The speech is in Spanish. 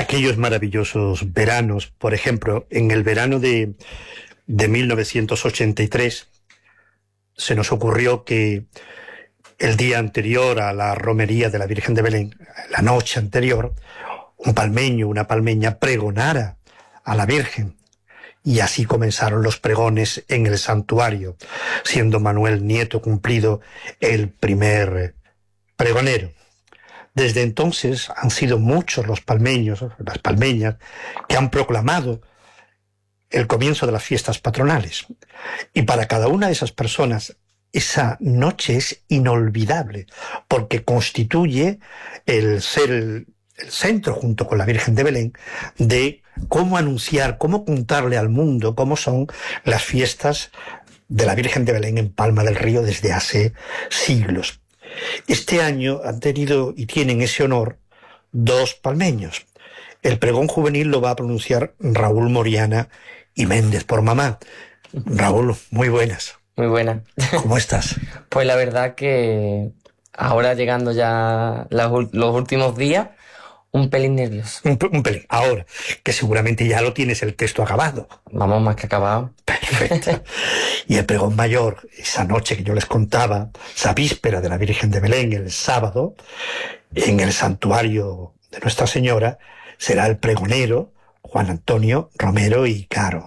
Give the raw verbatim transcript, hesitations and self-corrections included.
aquellos maravillosos veranos. Por ejemplo, en el verano de, de mil novecientos ochenta y tres se nos ocurrió que el día anterior a la romería de la Virgen de Belén, la noche anterior, un palmeño, una palmeña pregonara a la Virgen. Y así comenzaron los pregones en el santuario, siendo Manuel Nieto Cumplido el primer pregonero. Desde entonces han sido muchos los palmeños, las palmeñas, que han proclamado el comienzo de las fiestas patronales. Y para cada una de esas personas, esa noche es inolvidable, porque constituye el ser el, el centro, junto con la Virgen de Belén, de cómo anunciar, cómo contarle al mundo cómo son las fiestas de la Virgen de Belén en Palma del Río desde hace siglos. Este año han tenido y tienen ese honor dos palmeños. El pregón juvenil lo va a pronunciar Raúl Moriana y Méndez por mamá. Raúl, muy buenas. Muy buenas. ¿Cómo estás? Pues la verdad que ahora llegando ya los, los últimos días, un pelín nervioso. Un, un pelín. Ahora, que seguramente ya lo tienes el texto acabado. Vamos, más que acabado. Perfecto. Y el pregón mayor, esa noche que yo les contaba, esa víspera de la Virgen de Belén, el sábado, en el santuario de Nuestra Señora, será el pregonero Juan Antonio Romero y Caro.